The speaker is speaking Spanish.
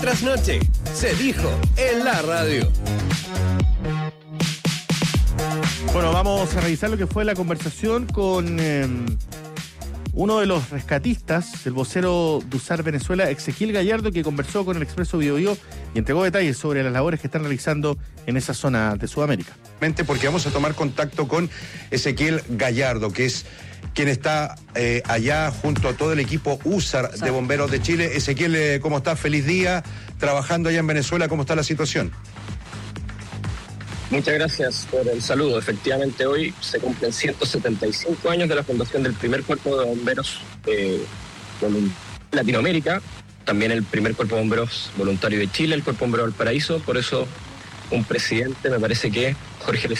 Trasnoche, se dijo en la radio. Bueno, vamos a revisar lo que fue la conversación con uno de los rescatistas, el vocero DUSAR Venezuela, Ezequiel Gallardo, que conversó con el Expreso Biobío y entregó detalles sobre las labores que están realizando en esa zona de Sudamérica. Porque vamos a tomar contacto con Ezequiel Gallardo, que es quien está allá junto a todo el equipo USAR de Bomberos de Chile. Ezequiel, ¿cómo estás? Feliz día, trabajando allá en Venezuela, ¿cómo está la situación? Muchas gracias por el saludo. Efectivamente, hoy se cumplen 175 años de la fundación del primer cuerpo de bomberos en Latinoamérica, también el primer cuerpo de bomberos voluntario de Chile, el Cuerpo Bombero Valparaíso. Por eso un presidente, me parece que Jorge